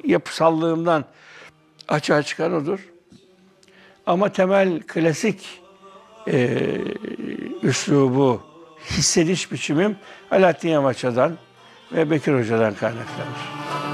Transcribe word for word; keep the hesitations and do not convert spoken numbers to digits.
yapısallığımdan açığa çıkan odur. Ama temel klasik e, üslubu, hissediş biçimim Alaaddin Yamaça'dan ve Bekir Hoca'dan kaynaklanır.